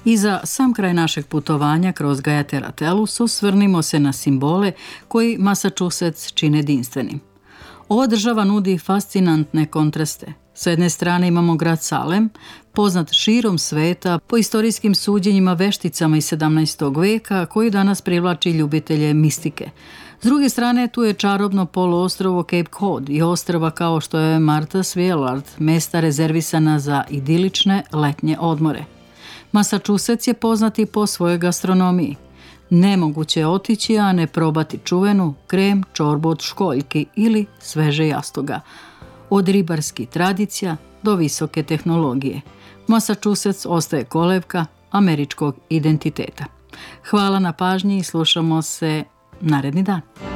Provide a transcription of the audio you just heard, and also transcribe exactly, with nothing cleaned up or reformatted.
I za sam kraj našeg putovanja kroz Gajateratellus osvrnimo se na simbole koji Massachusetts čine jedinstvenim. Ova država nudi fascinantne kontraste. Sa jedne strane imamo grad Salem, poznat širom sveta po istorijskim suđenjima vešticama iz sedamnaestog veka, koji danas privlači ljubitelje mistike. S druge strane, tu je čarobno poluostrvo Cape Cod i ostrva kao što je Martha's Vineyard, mesta rezervisana za idilične letnje odmore. Massachusetts je poznat i po svojoj gastronomiji. Nemoguće je otići, a ne probati čuvenu krem čorbu od školjki ili sveže jastoga. Od ribarskih tradicija do visoke tehnologije. Massachusetts ostaje kolevka američkog identiteta. Hvala na pažnji i slušamo se naredni dan.